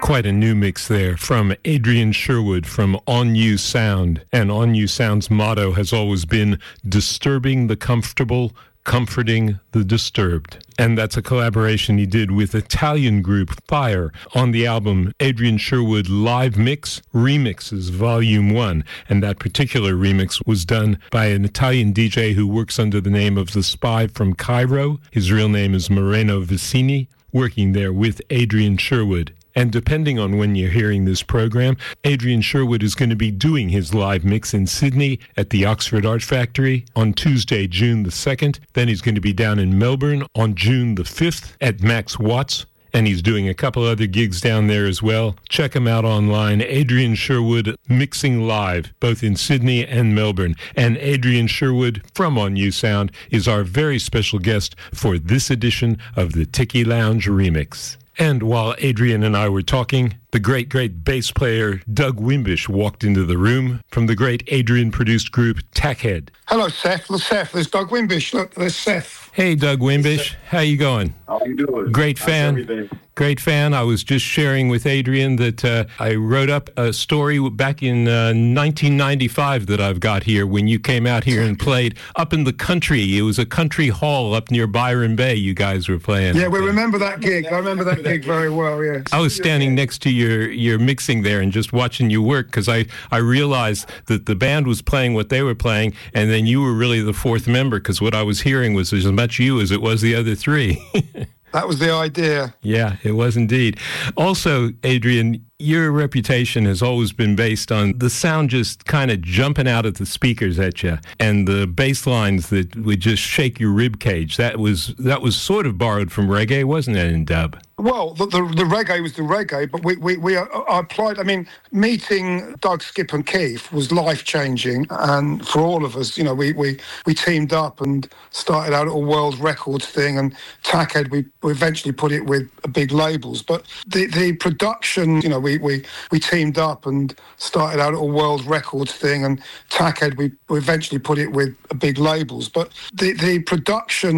Quite a new mix there from Adrian Sherwood from On You Sound. And On You Sound's motto has always been disturbing the comfortable, comforting the disturbed. And that's a collaboration he did with Italian group Fire on the album Adrian Sherwood Live Mix Remixes Volume 1. And that particular remix was done by an Italian DJ who works under the name of The Spy from Cairo. His real name is Moreno Vicini, working there with Adrian Sherwood. And depending on when you're hearing this program, Adrian Sherwood is going to be doing his live mix in Sydney at the Oxford Art Factory on Tuesday, June the 2nd. Then he's going to be down in Melbourne on June the 5th at Max Watts. And he's doing a couple other gigs down there as well. Check him out online. Adrian Sherwood mixing live, both in Sydney and Melbourne. And Adrian Sherwood from On You Sound is our very special guest for this edition of the Tiki Lounge Remix. And while Adrian and I were talking, the great bass player Doug Wimbish walked into the room from the great Adrian-produced group Tackhead. Hello, Seth. Look, Seth, there's Doug Wimbish. Look, there's Seth. Hey, Doug Wimbish. How you going? How you doing? Great fan. Great fan. I was just sharing with Adrian that I wrote up a story back in 1995 that I've got here when you came out here and played up in the country. It was a country hall up near Byron Bay you guys were playing. Yeah, we remember that gig. I remember that gig very well, yeah. I was standing next to your mixing there and just watching you work because I realized that the band was playing what they were playing and then you were really the fourth member because what I was hearing was as much you as it was the other three. That was the idea. Yeah, it was indeed. Also, Adrian, your reputation has always been based on the sound just kind of jumping out of the speakers at you and the bass lines that would just shake your rib cage. That was sort of borrowed from reggae, wasn't it, in dub? Well, the reggae was the reggae, but we applied. I mean, meeting Doug, Skip, and Keith was life changing, and for all of us, you know, we teamed up and started our little world records thing. And Tackhead, we eventually put it with big labels, but the production, you know, we teamed up and started our little world records thing. And Tackhead, we eventually put it with big labels, but the production.